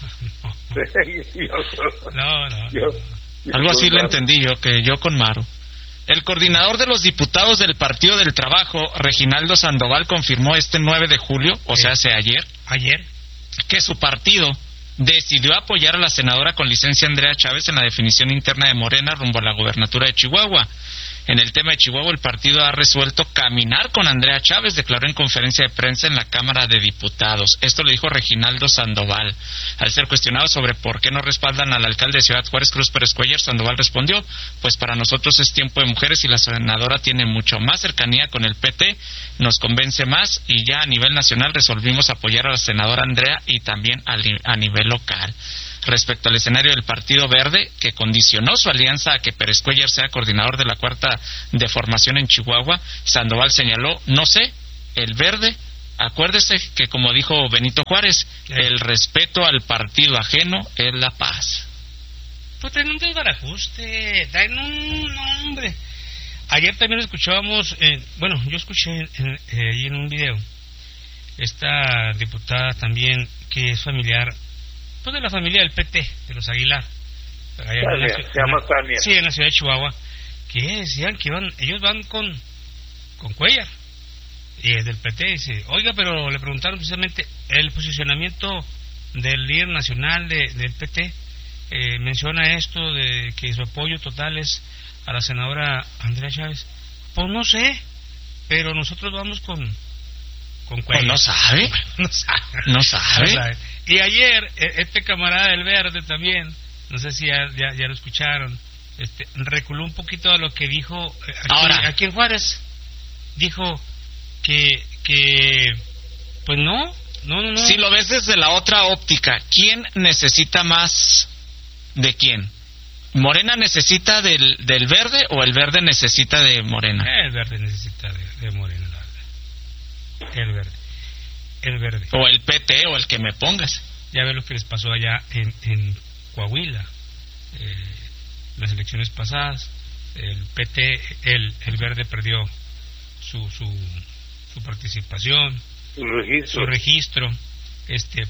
No, no. Yo, yo algo así le entendí yo, que yo con Maru. El coordinador de los diputados del Partido del Trabajo, Reginaldo Sandoval, confirmó este nueve de julio, o sea, hace ayer, ayer, que su partido decidió apoyar a la senadora con licencia Andrea Chávez en la definición interna de Morena rumbo a la gobernatura de Chihuahua. En el tema de Chihuahua, el partido ha resuelto caminar con Andrea Chávez, declaró en conferencia de prensa en la Cámara de Diputados. Esto lo dijo Reginaldo Sandoval. Al ser cuestionado sobre por qué no respaldan al alcalde de Ciudad Juárez, Cruz Pérez Cuellar, Sandoval respondió: pues para nosotros es tiempo de mujeres y la senadora tiene mucho más cercanía con el P T, nos convence más, y ya a nivel nacional resolvimos apoyar a la senadora Andrea y también a, a nivel local. respecto al escenario del Partido Verde, que condicionó su alianza a que Pérez Cuéllar sea coordinador de la cuarta de formación en Chihuahua. Sandoval señaló, no sé, el Verde, acuérdese que como dijo Benito Juárez, el respeto al partido ajeno es la paz. Pues traen un desbarajuste, traen un nombre. Ayer también escuchábamos, eh, bueno, yo escuché en, en, eh, en un video, esta diputada también, que es familiar, pues de la familia del P T, de los Aguilar. Tania, en la, se llama Tania. Sí, en la ciudad de Chihuahua, que decían que iban, ellos van con, con Cuéllar, y es del P T, dice, oiga, pero le preguntaron precisamente el posicionamiento del líder nacional de, del P T, eh, menciona esto de que su apoyo total es a la senadora Andrea Chávez. Pues no sé, pero nosotros vamos con con Cuéllar. ¿No sabe? no sabe. ¿No sabe? No sabe. Y ayer, este camarada del Verde también, no sé si ya, ya, ya lo escucharon, este, reculó un poquito a lo que dijo aquí, Ahora. aquí en Juárez. Dijo que, que pues no, no, no, no. Si lo ves desde la otra óptica, ¿quién necesita más de quién? ¿Morena necesita del, del Verde o el Verde necesita de Morena? El Verde necesita de, de Morena, la verdad. El Verde. El Verde. O el P T o el que me pongas. Ya ves lo que les pasó allá en, en Coahuila. Eh, las elecciones pasadas, el P T, el, el Verde perdió su, su, su participación, su registro. Su registro. Este,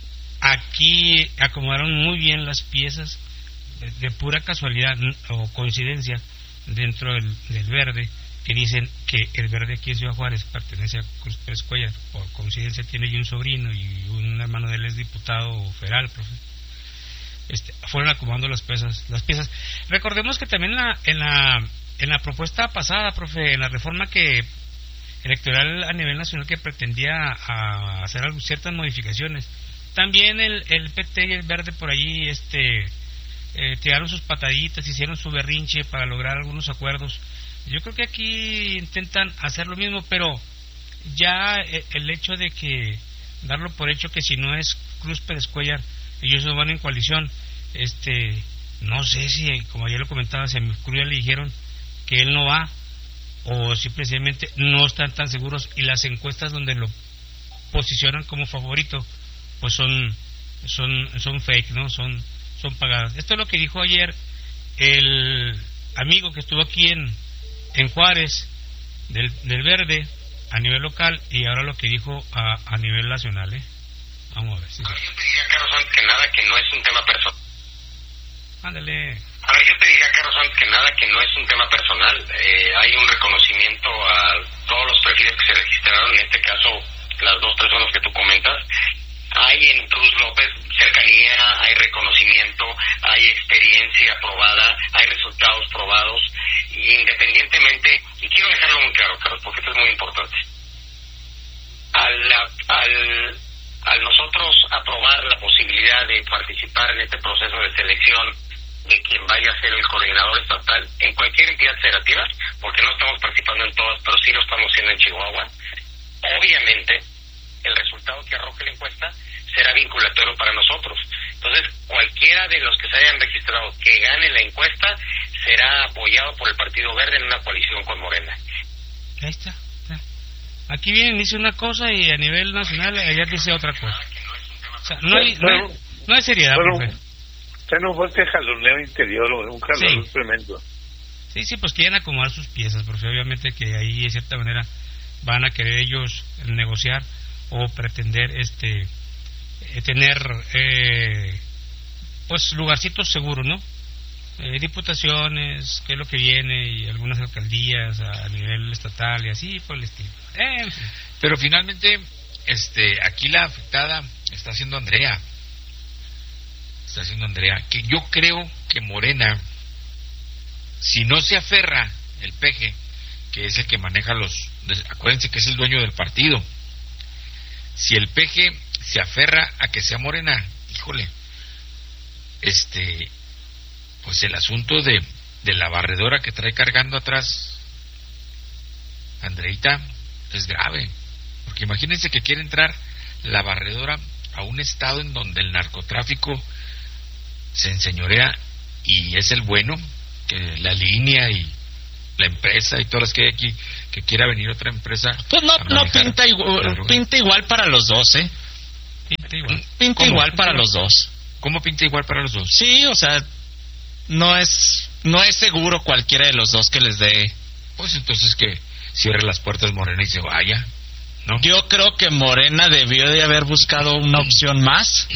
aquí acomodaron muy bien las piezas. De, de pura casualidad o coincidencia dentro del, del Verde, que dicen que el Verde aquí en Ciudad Juárez pertenece a Cruz Pérez Cuéllar. Por coincidencia tiene y un sobrino y un hermano de él es diputado federal, profe. Este, fueron acomodando las piezas, las piezas. Recordemos que también la, en la en la propuesta pasada, profe, en la reforma que electoral a nivel nacional que pretendía a hacer ciertas modificaciones, también el, el P T y el Verde por allí este Eh, tiraron sus pataditas, hicieron su berrinche para lograr algunos acuerdos. Yo creo que aquí intentan hacer lo mismo, pero ya eh, el hecho de que darlo por hecho que si no es Cruz Pérez Cuéllar, ellos no van en coalición, este, no sé si, como ayer lo comentaba, si a mi Cruz ya le dijeron que él no va, o simplemente no están tan seguros, y las encuestas donde lo posicionan como favorito, pues son, son, son fake, ¿no? Son son pagadas. Esto es lo que dijo ayer el amigo que estuvo aquí en, en Juárez del, del Verde a nivel local, y ahora lo que dijo a, a nivel nacional, ¿eh? Vamos a ver. Sí. A ver, yo te diría, Carlos, antes que nada que no es un tema personal. Ándale. A ver, yo te diría, Carlos, antes que nada que no es un tema personal. Eh, hay un reconocimiento a todos los perfiles que se registraron, en este caso las dos personas que tú comentas. Hay en Cruz López cercanía, hay reconocimiento, hay experiencia probada, hay resultados probados, independientemente, y quiero dejarlo muy claro, Carlos, porque esto es muy importante. Al, al, al nosotros aprobar la posibilidad de participar en este proceso de selección de quien vaya a ser el coordinador estatal en cualquier entidad federativa, porque no estamos participando en todas, pero sí lo estamos haciendo en Chihuahua, obviamente el resultado que arroje la encuesta será vinculatorio para nosotros. Entonces, cualquiera de los que se hayan registrado que gane la encuesta será apoyado por el Partido Verde en una coalición con Morena. Ahí está. está. Aquí vienen, dice una cosa y a nivel nacional allá dice otra cosa. O sea, no hay, no hay, no hay seriedad, bueno, profe. Está en un fuerte jaloneo interior, un jaloneo sí. tremendo. Sí, sí, pues quieren acomodar sus piezas, porque obviamente que ahí de cierta manera van a querer ellos negociar o pretender este eh, tener eh, pues lugarcitos seguros, ¿no? Eh, diputaciones, qué es lo que viene, y algunas alcaldías a nivel estatal y así por el estilo. Eh, en fin. Pero finalmente, este, aquí la afectada está siendo Andrea. Está siendo Andrea, que yo creo que Morena, si no se aferra el Peje, que es el que maneja los, acuérdense que es el dueño del partido, si el Peje se aferra a que sea Morena, híjole, este, pues el asunto de, de la barredora que trae cargando atrás Andreita es grave, porque imagínense que quiere entrar la barredora a un estado en donde el narcotráfico se enseñorea y es el bueno, que la línea y la empresa y todas las que hay aquí, que quiera venir otra empresa. Pues no, no pinta igual, pinta igual para los dos, ¿eh? Pinta igual. Pinta ¿Cómo? igual para los dos. ¿Cómo pinta igual para los dos? Sí, o sea, no es no es seguro cualquiera de los dos que les dé. Pues entonces que cierre las puertas Morena y se vaya, ¿no? Yo creo que Morena debió de haber buscado una opción más.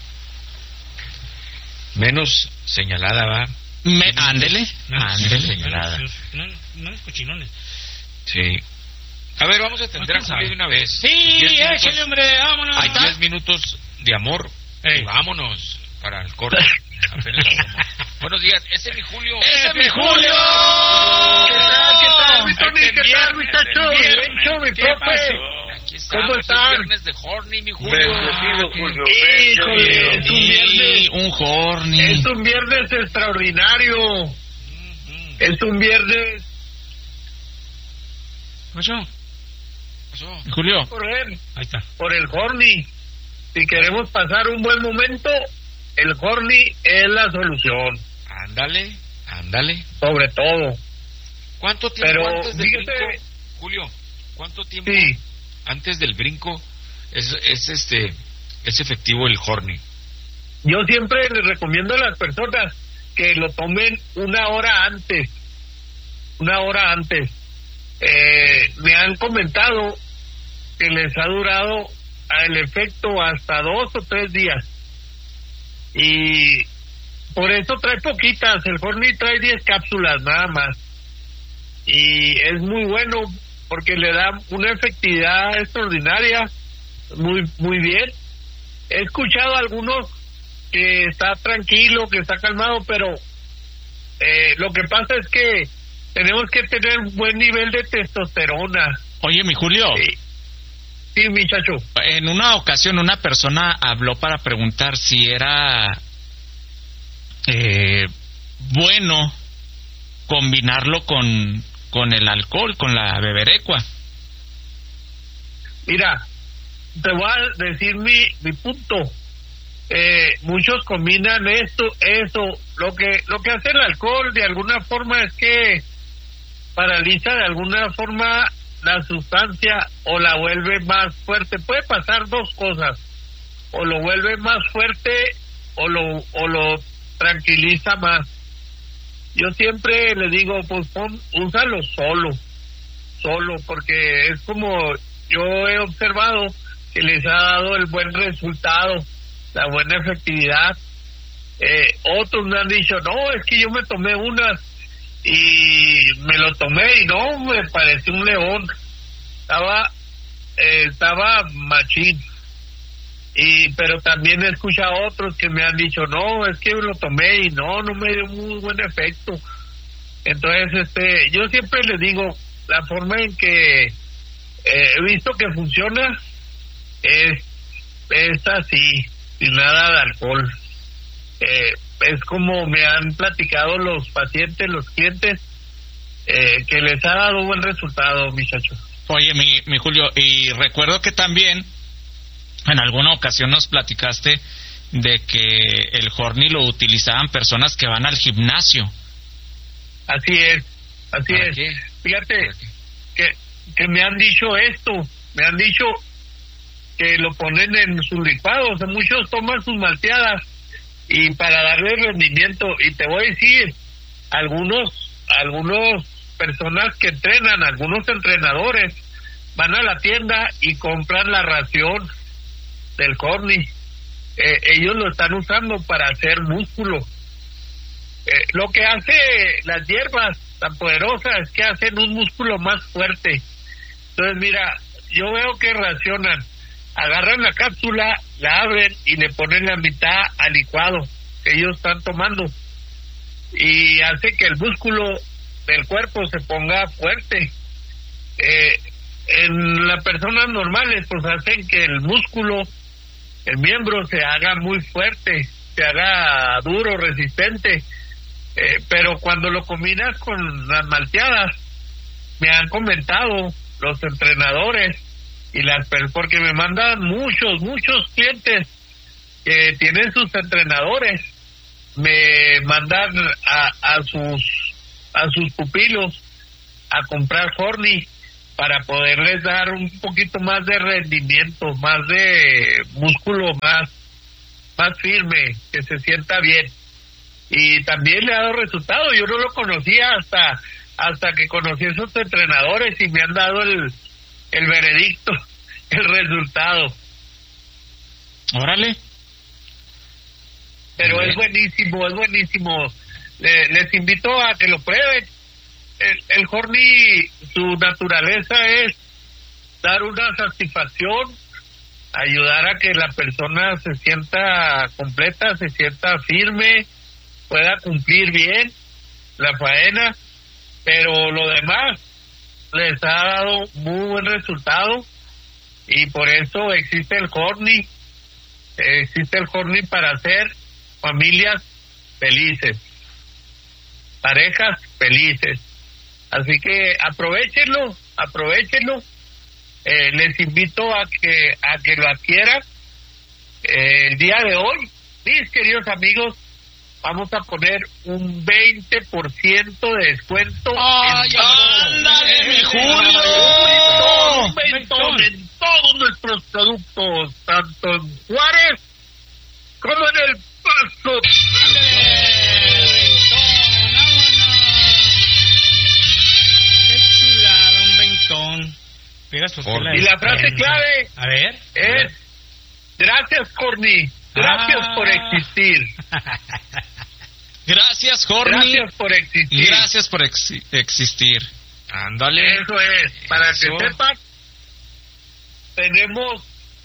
Menos señalada, va. Me, ándele, No, ándele. señalada. No, no es cochinones. Sí. A ver, vamos a atender a Julio de una vez. Sí, échale, hombre, vámonos. Hay diez minutos de amor. Y vámonos para el corte. Apenas hacemos. Buenos días, ese es mi Julio. ¡Ese es mi Julio! ¿Qué tal, qué tal, mi Tony? ¿Qué tal, muchachos? Bencho, mi profe. Aquí estamos, ¿Cómo están? Es viernes de Horny, mi Julio. Bendecido, Julio. Híjole, es un viernes. Un horny. Es un viernes extraordinario. Es un viernes. ¿Qué pasó? Julio. Por él. Ahí está. Por el horny. Si queremos pasar un buen momento, el horny es la solución. Ándale, ándale. Sobre todo. ¿Cuánto tiempo Pero, antes del fíjate, brinco, Julio? ¿Cuánto tiempo sí. antes del brinco es, es este es efectivo el horny? Yo siempre les recomiendo a las personas que lo tomen una hora antes. Una hora antes. Eh, me han comentado que les ha durado el efecto hasta dos o tres días. Y por eso trae poquitas. El horny trae diez cápsulas nada más. Y es muy bueno porque le da una efectividad extraordinaria. Muy, muy bien. He escuchado a algunos que está tranquilo, que está calmado, pero eh, lo que pasa es que tenemos que tener un buen nivel de testosterona. Oye, mi Julio. Sí, sí, muchacho. En una ocasión una persona habló para preguntar si era eh, bueno combinarlo con, con el alcohol, con la beberecua. Mira, te voy a decir mi, mi punto. Eh, muchos combinan esto, eso. Lo que, lo que hace el alcohol de alguna forma es que paraliza de alguna forma la sustancia o la vuelve más fuerte. Puede pasar dos cosas: o lo vuelve más fuerte o lo o lo tranquiliza más. Yo siempre le digo, pues pon, úsalo solo, solo, porque es como yo he observado que les ha dado el buen resultado, la buena efectividad. Eh, otros me han dicho, no, es que yo me tomé unas y me lo tomé y no, me pareció un león. Estaba, eh, estaba machín. Y, pero también he escuchado a otros que me han dicho, no, es que lo tomé y no, no me dio muy buen efecto. Entonces, este, yo siempre les digo, la forma en que eh, he visto que funciona es, es así, sin nada de alcohol. Eh, es como me han platicado los pacientes, los clientes, eh, que les ha dado buen resultado, muchachos. Oye, mi, mi Julio, y recuerdo que también en alguna ocasión nos platicaste de que el horny lo utilizaban personas que van al gimnasio. Así es, así es. ¿Qué? Fíjate que, que me han dicho esto, me han dicho que lo ponen en sus licuados. Muchos toman sus malteadas y para darle rendimiento, y te voy a decir, algunos, algunos personas que entrenan, algunos entrenadores van a la tienda y compran la ración del horny. Eh, ellos lo están usando para hacer músculo. Eh, lo que hace las hierbas tan poderosas es que hacen un músculo más fuerte. Entonces, mira, yo veo que racionan, agarran la cápsula, la abren y le ponen la mitad al licuado que ellos están tomando, y hace que el músculo del cuerpo se ponga fuerte. Eh, en las personas normales, pues hacen que el músculo, el miembro se haga muy fuerte, se haga duro, resistente. Eh, pero cuando lo combinas con las malteadas, me han comentado los entrenadores y las, porque me mandan muchos, muchos clientes que tienen sus entrenadores, me mandan a, a sus a sus pupilos a comprar Horny para poderles dar un poquito más de rendimiento, más de músculo, más más firme, que se sienta bien. Y también le ha dado resultado. Yo no lo conocía hasta hasta que conocí a esos entrenadores y me han dado el el veredicto, el resultado. Órale. Pero es buenísimo, es buenísimo. Le, les invito a que lo prueben. El, el Horny, su naturaleza es dar una satisfacción, ayudar a que la persona se sienta completa, se sienta firme, pueda cumplir bien la faena, pero lo demás les ha dado muy buen resultado y por eso existe el Horny. Existe el Horny para hacer familias felices, parejas felices. Así que aprovechenlo, aprovechenlo. Eh, les invito a que a que lo adquieran. Eh, el día de hoy, mis queridos amigos, vamos a poner un veinte por ciento de descuento. ¡Ay, ándale, mi Julio! Un veintón en todos nuestros productos, tanto en Juárez como en El Paso. Y la frase clave a ver, es: gracias, Horny, gracias ah. por existir. Gracias, Horny. Gracias por existir. Gracias por ex existir. Ándale. Eso es, para Eso. que sepan, tenemos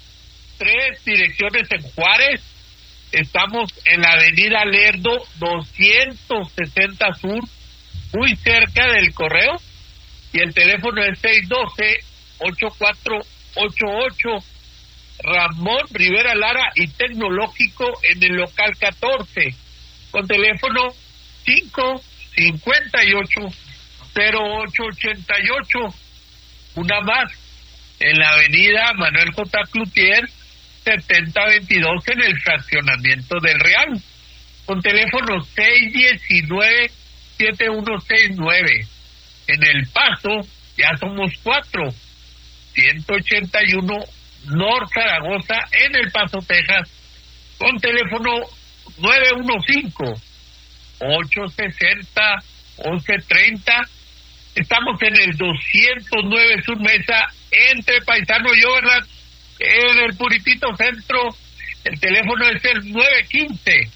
tres direcciones en Juárez. Estamos en la avenida Lerdo doscientos sesenta Sur, muy cerca del correo, y el teléfono es seis uno dos, ocho cuatro ocho ocho. Ramón Rivera Lara y Tecnológico en el local catorce, con teléfono cinco cinco ocho cero ocho ocho ocho. Una más, en la avenida Manuel J. Cloutier setenta veintidós, en el fraccionamiento del Real, con teléfono seis uno nueve siete uno seis nueve. En El Paso ya somos cuatro, ciento ochenta y uno North Zaragoza, en El Paso, Texas, con teléfono nueve uno cinco ocho seis cero once treinta. Estamos en el doscientos nueve Sur Mesa, entre Paisano y Overland, en el Puritito Centro. El teléfono es el nueve uno cinco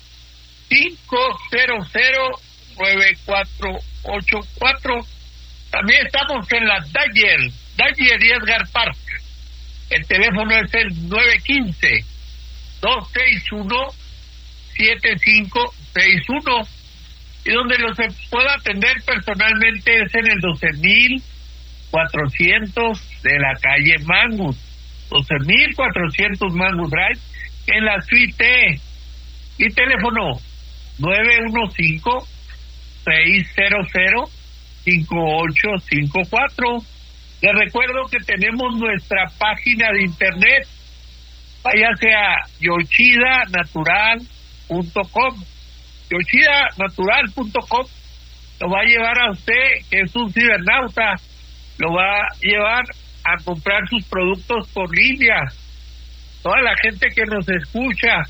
cinco cero cero nueve cuatro ocho cuatro. También estamos en la Dyer, Dyer y Edgar Park. El teléfono es el nueve uno cinco dos seis uno siete cinco seis uno. Y donde los se pueda atender personalmente es en el doce mil cuatrocientos de la calle Mangus, doce mil cuatrocientos Mangus Drive, en la suite. Y teléfono nueve uno cinco seis cero cero cinco ocho cinco cuatro. Les recuerdo que tenemos nuestra página de internet. Váyase a yoshida natural punto com. yoshida natural punto com lo va a llevar a usted, que es un cibernauta, lo va a llevar a comprar sus productos por línea. Toda la gente que nos escucha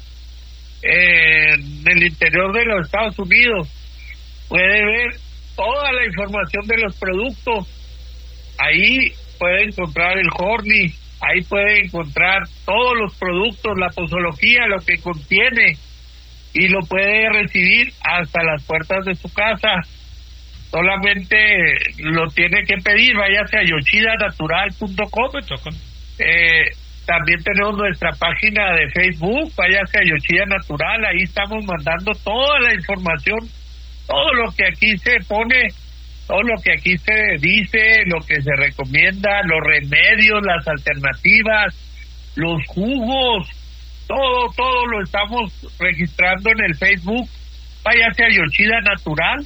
en el interior de los Estados Unidos puede ver toda la información de los productos. Ahí puede encontrar el Horny, ahí puede encontrar todos los productos, la posología, lo que contiene, y lo puede recibir hasta las puertas de su casa. Solamente lo tiene que pedir. Váyase a yoshida natural punto com. Eh, también tenemos nuestra página de Facebook. Váyase a Yoshida Natural, ahí estamos mandando toda la información, todo lo que aquí se pone, todo lo que aquí se dice, lo que se recomienda, los remedios, las alternativas, los jugos, todo, todo lo estamos registrando en el Facebook. Váyase a Yoshida Natural,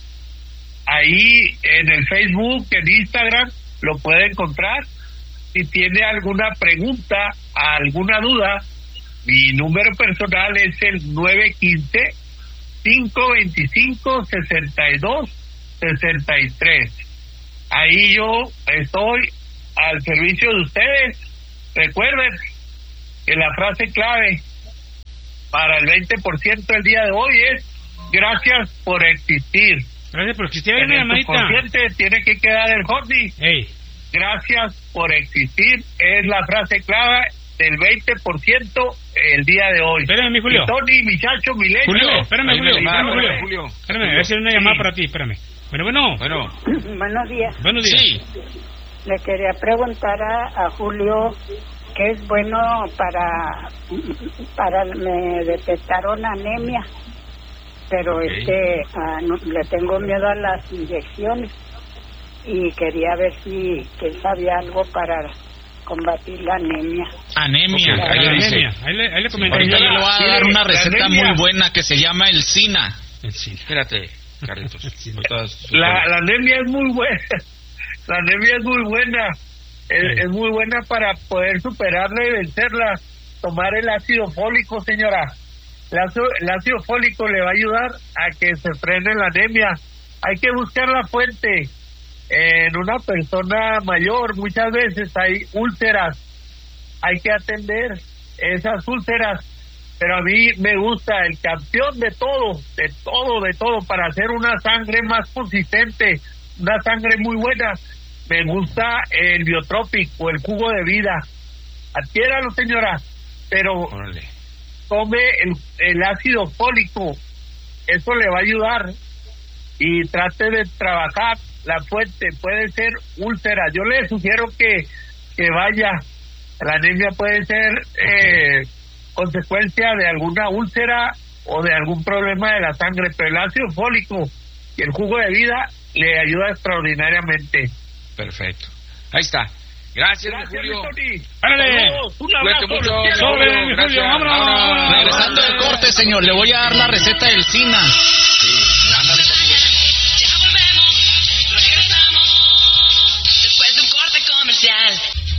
ahí en el Facebook, en Instagram, lo puede encontrar. Si tiene alguna pregunta, alguna duda, mi número personal es el nueve uno cinco cinco veinticinco, sesenta y dos, sesenta y tres. Ahí yo estoy al servicio de ustedes. Recuerden que la frase clave para el veinte por ciento el día de hoy es gracias por existir. Gracias por existir. En el subconsciente tiene que quedar el hotny. Hey. Gracias por existir es la frase clave del veinte por ciento el día de hoy. Espérame, mi Julio. Y Tony, mi chacho, mi lecho. Julio, espérame, Julio. Espérame, Julio. Julio. Espérame, voy a hacer una llamada para ti, espérame. Bueno, bueno. Bueno. Buenos días. Buenos días. Sí. Le quería preguntar a, a Julio qué es bueno para... para me detectaron anemia, pero okay. este ah, no, le tengo miedo a las inyecciones y quería ver si que él sabía algo para combatir la anemia. Anemia. Okay, ahí, le anemia. ahí le ahí le comenté. Ahorita yo le voy a dar una receta muy buena que se llama el SINA. El SINA. Espérate, Carlitos. la, la anemia es muy buena. La anemia es muy buena. Es, sí. es muy buena para poder superarla y vencerla. Tomar el ácido fólico, señora. El ácido, el ácido fólico le va a ayudar a que se frene la anemia. Hay que buscar la fuente. En una persona mayor muchas veces hay úlceras, hay que atender esas úlceras, pero a mí me gusta el campeón de todo, de todo, de todo, para hacer una sangre más consistente, una sangre muy buena, me gusta el Biotropic o el jugo de vida. Adquiéralo, señora, pero Órale. tome el, el ácido fólico, eso le va a ayudar, y trate de trabajar la fuente. Puede ser úlcera. Yo le sugiero que que vaya. La anemia puede ser eh, consecuencia de alguna úlcera o de algún problema de la sangre, pero el ácido fólico y el jugo de vida le ayuda extraordinariamente. Perfecto. Ahí está. Gracias, Gracias Julio. ¡Árale! Un abrazo. Mucho. Sobre, mi Julio, vámonos, vámonos. Regresando del corte, señor, le voy a dar la receta del SINA. Sí, ándale, ya volvemos, regresamos después de un corte comercial.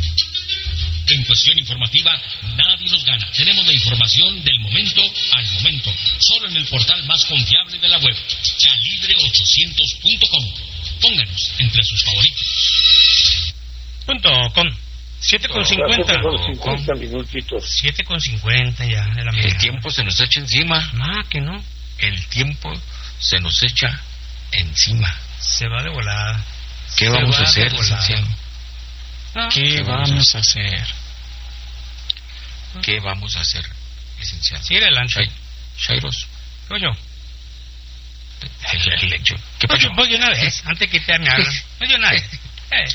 En cuestión informativa, nadie nos gana. Tenemos la información del momento al momento, solo en el portal más confiable de la web, calibre ochocientos punto com. Pónganos entre sus favoritos. Punto com. siete con cincuenta. cincuenta minutitos. siete con cincuenta ya de la media. El tiempo se nos echa encima. Ah, que no. El tiempo se nos echa encima. Se va de volada. ¿Qué se vamos a hacer, licenciado? Ah, ¿Qué, ¿Qué vamos a hacer? ¿Qué vamos a hacer, licenciado? Sigue adelante. Chay, Chairos. ¿Qué yo? El, el hecho. ¿Qué pasó? pasó? Voy de una vez, antes que te me hablas. Voy de una vez. Eh.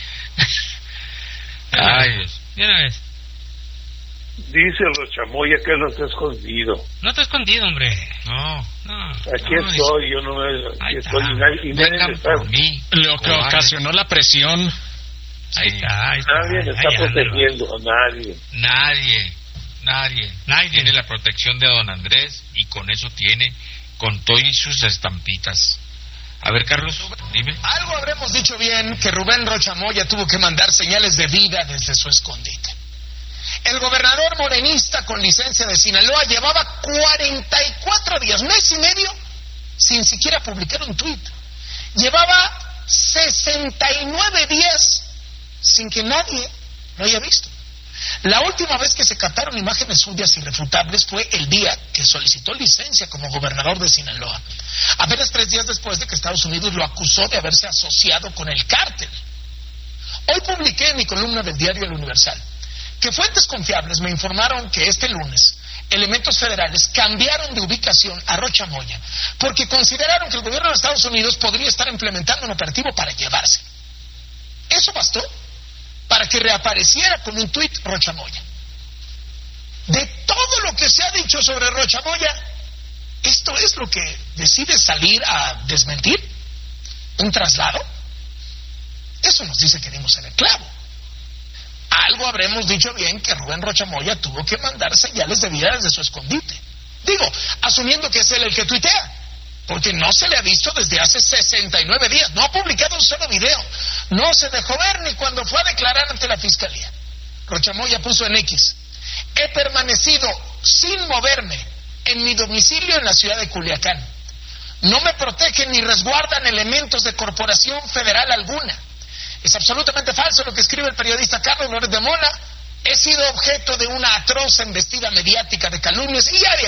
Ay, Dios. De una vez. Dice Rochamoya que no está escondido. No está escondido, hombre. No, no. Aquí no, estoy, es... yo no me... Aquí Ahí estoy está. y nadie, y nadie está... Mí, Lo que cobarde. ocasionó la presión. Ahí está, ahí está. Nadie me está ahí protegiendo, a nadie. Nadie, nadie. Nadie. Tiene la protección de don Andrés y con eso tiene, con todas sus estampitas. A ver, Carlos, dime. Algo habremos dicho bien que Rubén Rochamoya tuvo que mandar señales de vida desde su escondite. El gobernador morenista con licencia de Sinaloa llevaba cuarenta y cuatro días, mes y medio, sin siquiera publicar un tuit. Llevaba sesenta y nueve días sin que nadie lo haya visto. La última vez que se captaron imágenes suyas irrefutables fue el día que solicitó licencia como gobernador de Sinaloa, apenas tres días después de que Estados Unidos lo acusó de haberse asociado con el cártel. Hoy publiqué en mi columna del diario El Universal que fuentes confiables me informaron que este lunes elementos federales cambiaron de ubicación a Rochamoya porque consideraron que el gobierno de Estados Unidos podría estar implementando un operativo para llevarse. Eso bastó para que reapareciera con un tuit Rochamoya. De todo lo que se ha dicho sobre Rochamoya, ¿esto es lo que decide salir a desmentir? ¿Un traslado? Eso nos dice que dimos en el clavo. Algo habremos dicho bien que Rubén Rochamoya tuvo que mandar señales de vida desde su escondite. Digo, asumiendo que es él el que tuitea, porque no se le ha visto desde hace sesenta y nueve días, no ha publicado un solo video, no se dejó ver ni cuando fue a declarar ante la fiscalía. Rochamoya puso en X: he permanecido sin moverme en mi domicilio en la ciudad de Culiacán. No me protegen ni resguardan elementos de corporación federal alguna. Es absolutamente falso lo que escribe el periodista Carlos Loret de Mola. He sido objeto de una atroz embestida mediática de calumnias y ya de